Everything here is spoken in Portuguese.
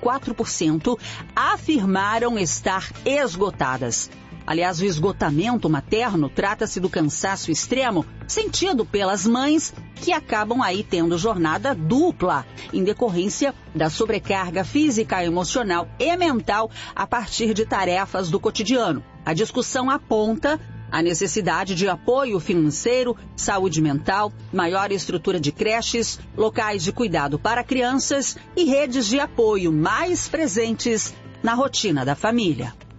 44% afirmaram estar esgotadas. Aliás, o esgotamento materno trata-se do cansaço extremo sentido pelas mães que acabam aí tendo jornada dupla, em decorrência da sobrecarga física, emocional e mental a partir de tarefas do cotidiano. A discussão aponta a necessidade de apoio financeiro, saúde mental, maior estrutura de creches, locais de cuidado para crianças e redes de apoio mais presentes na rotina da família.